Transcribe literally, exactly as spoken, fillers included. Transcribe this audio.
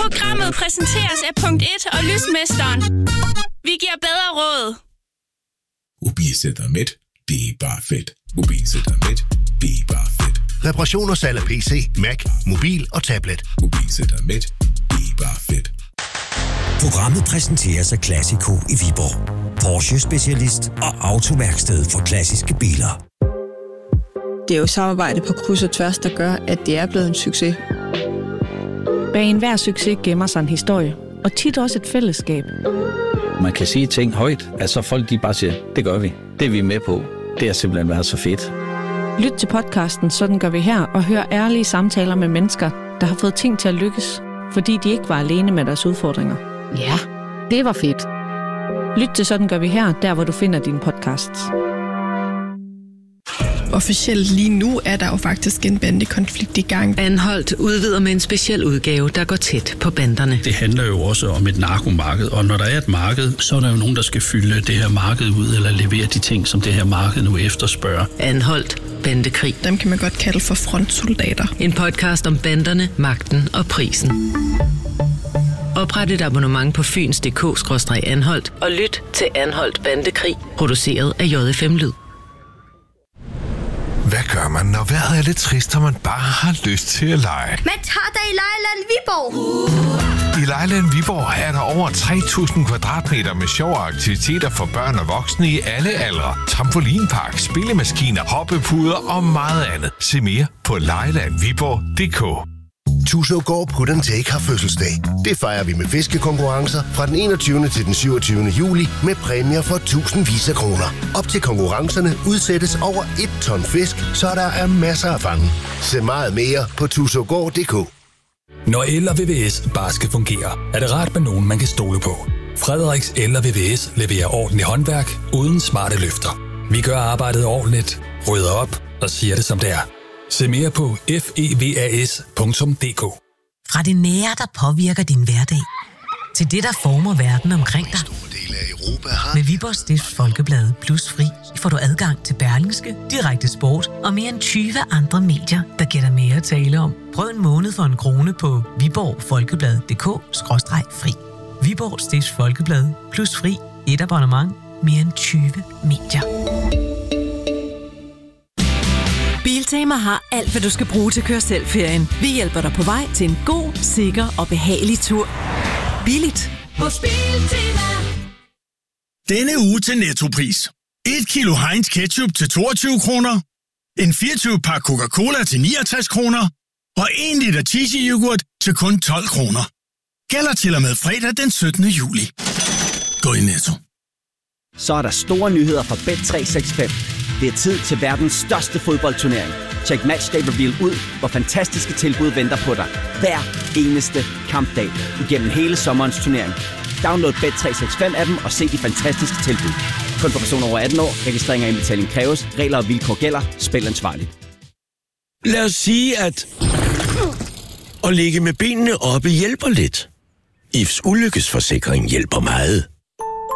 Programmet præsenteres af Punkt et og Lysmesteren. Vi giver bedre råd. Mobilcenter Med, det er bare fedt. Mobilcenter Med, det er bare fedt. Reparation og salg af P C, Mac, mobil og tablet. Mobilcenter Med, det er bare fedt. Programmet præsenteres af Classico i Viborg. Porsche-specialist og autoværksted for klassiske biler. Det er jo samarbejde på kryds og tværs, der gør, at det er blevet en succes. Bag enhver succes gemmer sig en historie, og tit også et fællesskab. Man kan sige ting højt, at så folk de bare siger, det gør vi, det er vi med på. Det har simpelthen været så fedt. Lyt til podcasten Sådan gør vi her, og hør ærlige samtaler med mennesker, der har fået ting til at lykkes, fordi de ikke var alene med deres udfordringer. Ja, det var fedt. Lyt til Sådan gør vi her, der hvor du finder dine podcasts. Officielt lige nu er der jo faktisk en bandekonflikt i gang. Anholdt udvider med en speciel udgave, der går tæt på banderne. Det handler jo også om et narkomarked, og når der er et marked, så er der jo nogen, der skal fylde det her marked ud, eller levere de ting, som det her marked nu efterspørger. Anholdt bandekrig. Dem kan man godt kalde for frontsoldater. En podcast om banderne, magten og prisen. Opret et abonnement på fyns punktum d k skråstreg anholdt og lyt til Anholdt Bandekrig, produceret af J F M Lyd. Hvad gør man, når vejret er lidt trist, og man bare har lyst til at lege? Man tager dig i Lejland Viborg! I Lejland Viborg er der over tre tusind kvadratmeter med sjove aktiviteter for børn og voksne i alle aldre. Trampolinpark, spillemaskiner, hoppepuder og meget andet. Se mere på lejland viborg punktum d k. Tusågård Put and Take har fødselsdag. Det fejrer vi med fiskekonkurrencer fra den enogtyvende til den syvogtyvende juli med præmier for tusindvis af kroner. Op til konkurrencerne udsættes over et ton fisk, så der er masser at fange. Se meget mere på tusågård punktum d k. Når el og V V S bare skal fungere, er det rart med nogen, man kan stole på. Frederiks El og V V S leverer ordentligt håndværk uden smarte løfter. Vi gør arbejdet ordentligt, rydder op og siger det som det er. Se mere på fevas punktum d k. Fra det nære, der påvirker din hverdag, til det, der former verden omkring dig. Med Viborg Stifts Folkeblad Plus Fri får du adgang til Berlingske, Direkte Sport og mere end tyve andre medier, der giver dig mere at tale om. Prøv en måned for en krone på viborg folkeblad punktum d k skråstreg fri. Viborg Stifts Folkeblad Plus Fri. Et abonnement. Mere end tyve medier. Biltema har alt, hvad du skal bruge til køre-selv-ferien. Vi hjælper dig på vej til en god, sikker og behagelig tur. Billigt. Hos Biltema. Denne uge til Nettopris. et kilo Heinz ketchup til toogtyve kroner. En fireogtyve pakke Coca-Cola til niogtres kroner. Og en liter cheesy-yoghurt til kun tolv kroner. Gælder til og med fredag den syttende juli. Gå i Netto. Så er der store nyheder fra Bet tre seks fem. Det er tid til verdens største fodboldturnering. Check Matchday Reveal ud, hvor fantastiske tilbud venter på dig. Hver eneste kampdag igennem hele sommerens turnering. Download Bet tre seks fem appen og se de fantastiske tilbud. Kun for personer over atten år. Registrering og indbetaling kræves. Regler og vilkår gælder. Spil ansvarligt. Lad os sige, at at ligge med benene oppe hjælper lidt. I F's ulykkesforsikring hjælper meget.